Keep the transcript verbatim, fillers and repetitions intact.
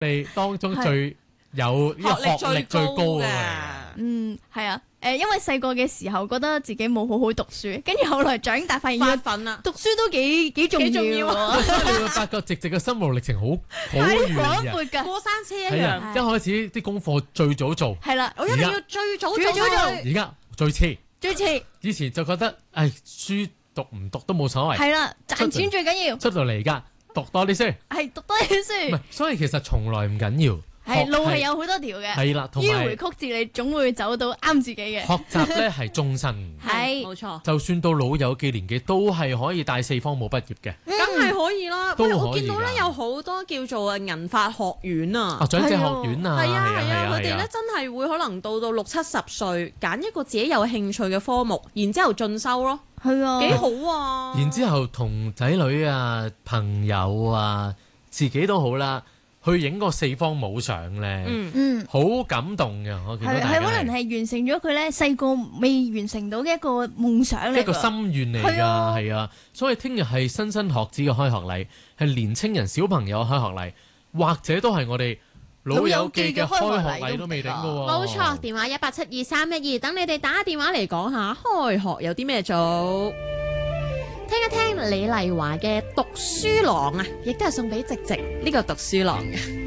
地當中最有呢個學歷最高嘅。 嗯，係啊，誒，因為細個嘅時候覺得自己冇好好讀書，跟住後來長大發現發奮啦， 讀書都幾幾重要啊！ 所以你會發覺直直嘅生活歷程好好遠嘅， 闊㗎， 過山車一係啊！一開始啲功課最早做， 係啦， 我一定要最早最早做， 而家最遲， 最遲。 以前就覺得誒書讀唔讀都冇所謂， 係啦，賺錢最緊要。 出到嚟而家讀多啲書， 係讀多啲書。 唔係，所以其實從來唔緊要。 係路係有好多條嘅， 係啦，同埋迂回曲折，你總會走到啱自己嘅。 學習咧係終身， 係冇錯。 就算到老友記年紀，都係可以帶四科冇畢業嘅， 梗係可以啦。喂， 都可以㗎。 我見到咧有好多叫做誒銀髮學院啊， 啊長者學院啊， 係啊係啊，佢哋係啊咧真係會可能到到六七十歲，揀一個自己有興趣嘅科目，然之後進修咯， 係啊， 幾好啊！ 然之後同仔女啊、朋友啊、自己都好啦，去影個四方舞相咧， 嗯嗯， 好感動嘅。我見到係大家係可能係完成咗佢咧細個未完成到嘅一個夢想嚟㗎， 一個心願嚟㗎， 係啊係啊。所以聽日係莘莘學子嘅開學禮，係年青人小朋友嘅開學禮，或者都係我哋老友記嘅開學禮都未定㗎喎。 冇錯，電話一八七二三一二，等你哋打電話嚟講下開學有啲咩做。聽一聽李麗華嘅讀書郎啊，亦都係送俾直直呢個讀書郎嘅。